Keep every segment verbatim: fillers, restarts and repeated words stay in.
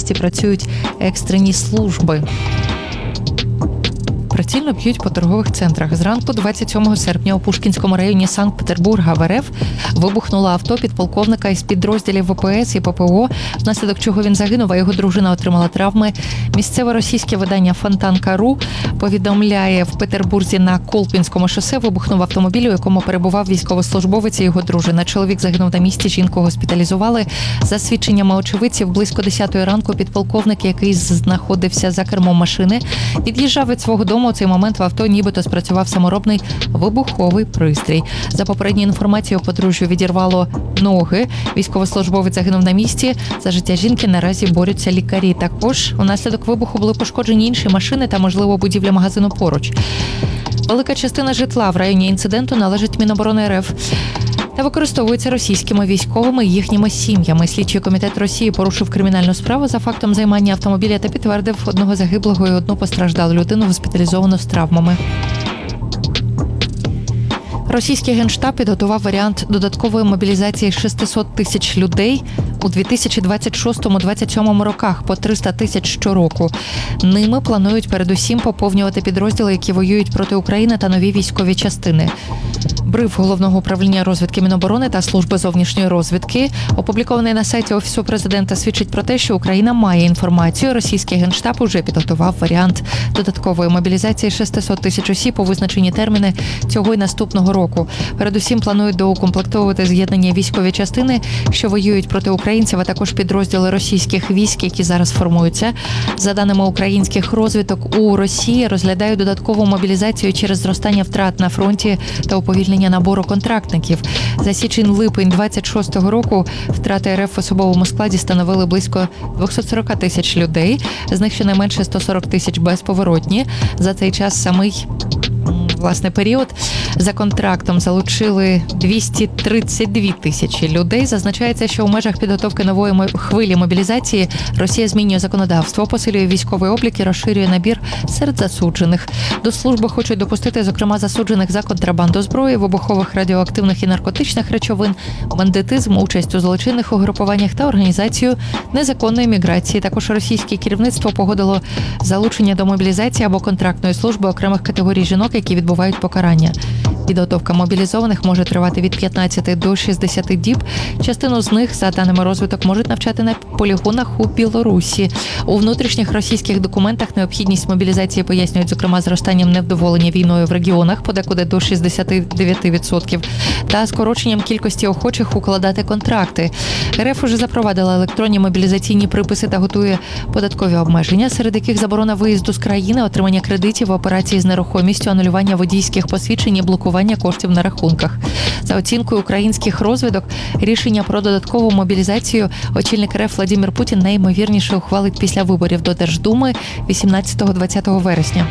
місті працюють екстрені служби. Прицільно б'ють по торгових центрах. Зранку двадцять сьомого серпня у Пушкінському районі Санкт-Петербурга в РФ вибухнуло авто підполковника із підрозділів ВПС і ППО, внаслідок чого він загинув, а його дружина отримала травми. Місцеве російське видання «Фонтанка.ру» повідомляє, в Петербурзі на Колпінському шосе вибухнув автомобіль, у якому перебував військовослужбовець і його дружина. Чоловік загинув на місці, жінку госпіталізували. За свідченнями очевидців, близько десятої ранку підполковник, який знаходився за кермом машини, від'їжджав від свого дому. У цей момент в авто нібито спрацював саморобний вибуховий пристрій. За попередньою інформацією, подружжю відірвало ноги. Військовослужбовець загинув на місці. За життя жінки наразі борються лікарі. Також унаслідок вибуху були пошкоджені інші машини та, можливо, будівля магазину поруч. Велика частина житла в районі інциденту належить Міноборони РФ та використовується російськими військовими і їхніми сім'ями. Слідчий комітет Росії порушив кримінальну справу за фактом займання автомобіля та підтвердив одного загиблого і одну постраждалу людину, госпіталізовану з травмами. Російський Генштаб підготував варіант додаткової мобілізації шістсот тисяч людей у дві тисячі двадцять шостому - двадцять сьомому роках, по триста тисяч щороку. Ними планують передусім поповнювати підрозділи, які воюють проти України, та нові військові частини. Бриф Головного управління розвідки Міноборони та Служби зовнішньої розвідки, опублікований на сайті Офісу Президента, свідчить про те, що Україна має інформацію. Російський Генштаб уже підготував варіант додаткової мобілізації шістсот тисяч осіб у визначені терміни цього і наступного року. Передусім планують доукомплектовувати з'єднання військові частини, що воюють проти українців, а також підрозділи російських військ, які зараз формуються. За даними українських розвідок, у Росії розглядають додаткову мобілізацію через зростання втрат на фронті та уповільнення набору контрактників. За січень-липень двадцять шостого року втрати РФ в особовому складі становили близько двісті сорок тисяч людей, з них щонайменше сто сорок тисяч безповоротні. За цей час самий власне період за контрактом залучили двісті тридцять дві тисячі людей. Зазначається, що у межах підготовки нової хвилі мобілізації Росія змінює законодавство, посилює військовий облік і розширює набір серед засуджених. До служби хочуть допустити, зокрема, засуджених за контрабанду зброї, вибухових, радіоактивних і наркотичних речовин, бандитизм, участь у злочинних угрупуваннях та організацію незаконної міграції. Також російське керівництво погодило залучення до мобілізації або контрактної служби окремих категорій жінок, які відбувають покарання. Підготовка мобілізованих може тривати від п'ятнадцяти до шістдесяти діб. Частину з них, за даними розвиток, можуть навчати на полігонах у Білорусі. У внутрішніх російських документах необхідність мобілізації пояснюють, зокрема, зростанням невдоволення війною в регіонах, подекуди до шістдесят дев'ять відсотків, та скороченням кількості охочих укладати контракти. РФ уже запровадила електронні мобілізаційні приписи та готує податкові обмеження, серед яких заборона виїзду з країни, отримання кредитів, операції з нерухомістю, анулювання водійських посвідчень і блокування коштів на рахунках. За оцінкою українських розвідок, рішення про додаткову мобілізацію очільник РФ Владимир Путін найімовірніше ухвалить після виборів до Держдуми вісімнадцятого-двадцятого вересня.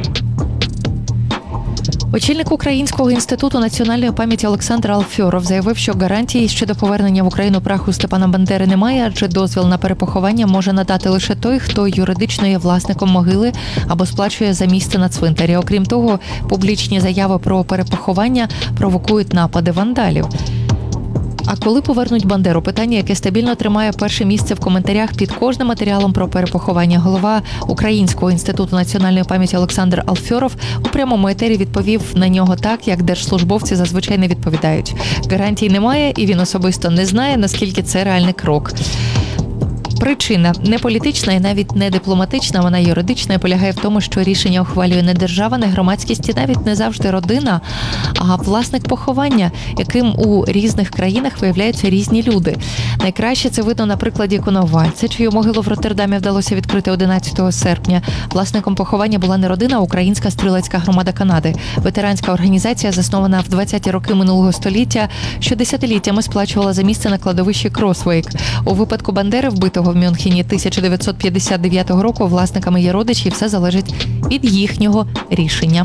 Очільник Українського інституту національної пам'яті Олександр Алфьоров заявив, що гарантії щодо повернення в Україну праху Степана Бандери немає, адже дозвіл на перепоховання може надати лише той, хто юридично є власником могили або сплачує за місце на цвинтарі. Окрім того, публічні заяви про перепоховання провокують напади вандалів. А коли повернуть Бандеру? Питання, яке стабільно тримає перше місце в коментарях під кожним матеріалом про перепоховання. Голова Українського інституту національної пам'яті Олександр Алфьоров у прямому етері відповів на нього так, як держслужбовці зазвичай не відповідають. Гарантій немає, і він особисто не знає, наскільки це реальний крок. Причина не політична і навіть не дипломатична, вона юридична і полягає в тому, що рішення ухвалює не держава, не громадськість і навіть не завжди родина, а власник поховання, яким у різних країнах виявляються різні люди. Найкраще це видно на прикладі Коновальця, чию могилу в Роттердамі вдалося відкрити одинадцятого серпня. Власником поховання була не родина, а Українська стрілецька громада Канади. Ветеранська організація, заснована в двадцяті роки минулого століття, що десятиліттями сплачувала за місце на кладовищі Кросвейк. У випадку Бандери, вбитого в Мюнхені тисяча дев'ятсот п'ятдесят дев'ятого року, власниками є родичі, і все залежить від їхнього рішення.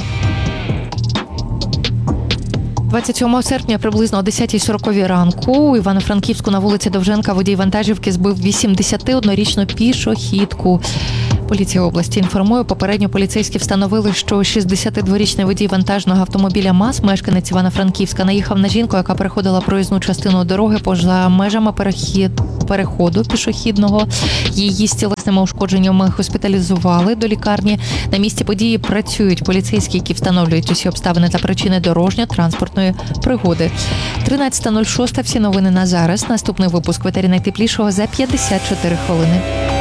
двадцять сьомого серпня приблизно о десятій сорок ранку у Івано-Франківську на вулиці Довженка водій вантажівки збив вісімдесятиоднорічну пішохідку. Поліція області інформує, попередньо поліцейські встановили, що шістдесятидворічний водій вантажного автомобіля МАЗ, мешканець Івано-Франківська, наїхав на жінку, яка переходила проїзну частину дороги поза межами перехід... переходу пішохідного. Її з тілесними ушкодженнями госпіталізували до лікарні. На місці події працюють поліцейські, які встановлюють усі обставини та причини дорожньо-транспортної пригоди. тринадцята нуль шість. Всі новини на зараз. Наступний випуск в етері найтеплішого за п'ятдесят чотири хвилини.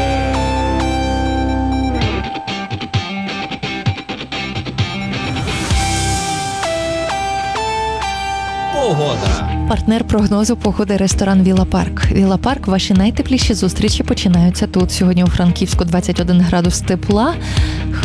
Погода. Партнер прогнозу погоди – ресторан «Віла Парк». «Віла Парк» – ваші найтепліші зустрічі починаються тут. Сьогодні у Франківську двадцять один градус тепла.